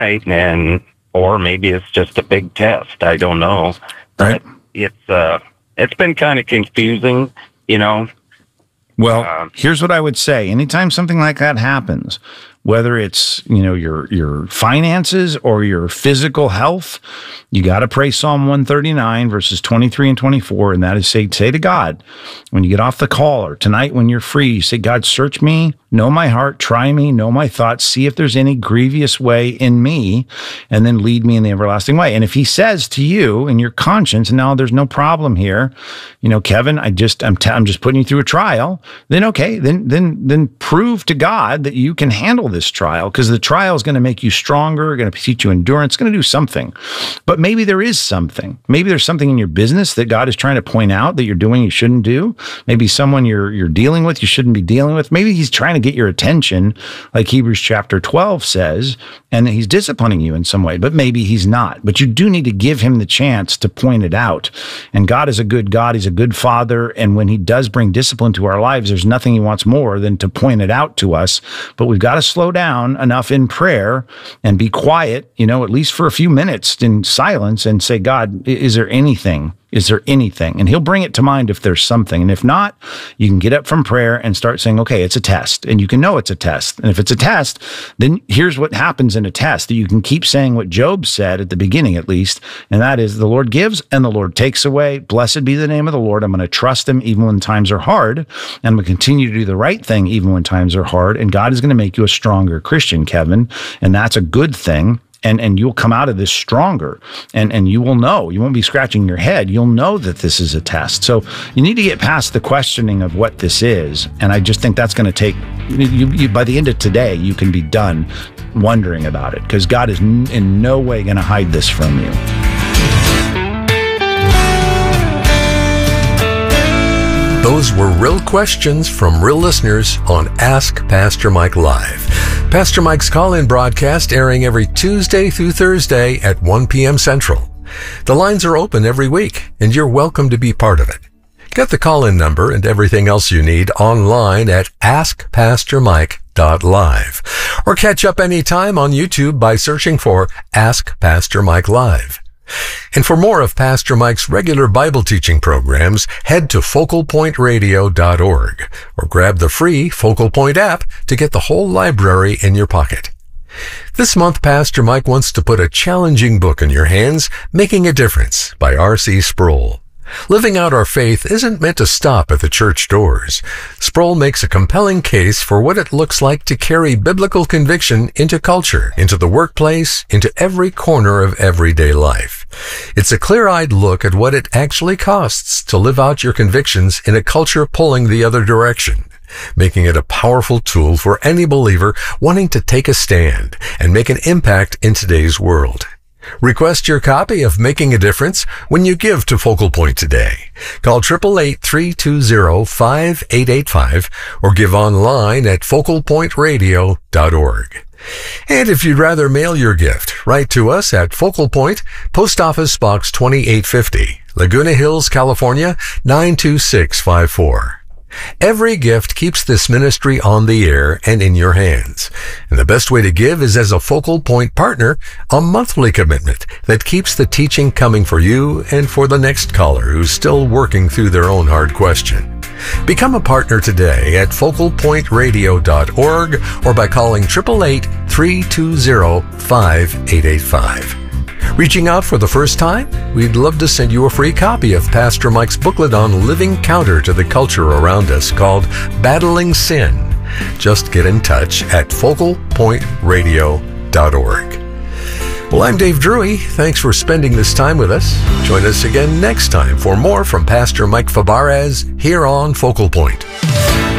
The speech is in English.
Right, and or maybe it's just a big test. I don't know. Right. But it's been kind of confusing, you know. Well, here's what I would say. Anytime something like that happens, whether it's, your finances or your physical health, you got to pray Psalm 139, verses 23 and 24. And that is say to God, when you get off the call or tonight when you're free, you say, God, search me, know my heart, try me, know my thoughts, see if there's any grievous way in me, and then lead me in the everlasting way. And if he says to you in your conscience, no, there's no problem here, Kevin, I'm just putting you through a trial, then okay, then prove to God that you can handle this trial, because the trial is going to make you stronger, going to teach you endurance, going to do something. But maybe there is something. Maybe there's something in your business that God is trying to point out that you're doing you shouldn't do. Maybe someone you're dealing with you shouldn't be dealing with. Maybe he's trying to get your attention, like Hebrews chapter 12 says, and he's disciplining you in some way, but maybe he's not. But you do need to give him the chance to point it out. And God is a good God. He's a good Father. And when he does bring discipline to our lives, there's nothing he wants more than to point it out to us. But we've got to slow down enough in prayer and be quiet, at least for a few minutes in silence, and say, God, is there anything? Is there anything? And he'll bring it to mind if there's something. And if not, you can get up from prayer and start saying, okay, it's a test. And you can know it's a test. And if it's a test, then here's what happens in a test. That you can keep saying what Job said at the beginning, at least. And that is, the Lord gives and the Lord takes away. Blessed be the name of the Lord. I'm going to trust him even when times are hard. And I'm going to continue to do the right thing even when times are hard. And God is going to make you a stronger Christian, Kevin. And that's a good thing. And you'll come out of this stronger, and you will know. You won't be scratching your head. You'll know that this is a test. So you need to get past the questioning of what this is. And I just think that's going to take you by the end of today, you can be done wondering about it, because God is in no way going to hide this from you. Those were real questions from real listeners on Ask Pastor Mike Live. Pastor Mike's call-in broadcast airing every Tuesday through Thursday at 1 p.m. Central. The lines are open every week, and you're welcome to be part of it. Get the call-in number and everything else you need online at askpastormike.live, or catch up anytime on YouTube by searching for Ask Pastor Mike Live. And for more of Pastor Mike's regular Bible teaching programs, head to focalpointradio.org or grab the free Focal Point app to get the whole library in your pocket. This month, Pastor Mike wants to put a challenging book in your hands, Making a Difference by R.C. Sproul. Living out our faith isn't meant to stop at the church doors. Sproul makes a compelling case for what it looks like to carry biblical conviction into culture, into the workplace, into every corner of everyday life. It's a clear-eyed look at what it actually costs to live out your convictions in a culture pulling the other direction, making it a powerful tool for any believer wanting to take a stand and make an impact in today's world. Request your copy of Making a Difference when you give to Focal Point today. Call 888-320-5885 or give online at focalpointradio.org. And if you'd rather mail your gift, write to us at Focal Point, Post Office Box 2850, Laguna Hills, California, 92654. Every gift keeps this ministry on the air and in your hands. And the best way to give is as a Focal Point partner, a monthly commitment that keeps the teaching coming for you and for the next caller who's still working through their own hard question. Become a partner today at focalpointradio.org or by calling 888-320-5885. Reaching out for the first time? We'd love to send you a free copy of Pastor Mike's booklet on living counter to the culture around us called Battling Sin. Just get in touch at focalpointradio.org. Well, I'm Dave Drury. Thanks for spending this time with us. Join us again next time for more from Pastor Mike Fabarez here on Focal Point.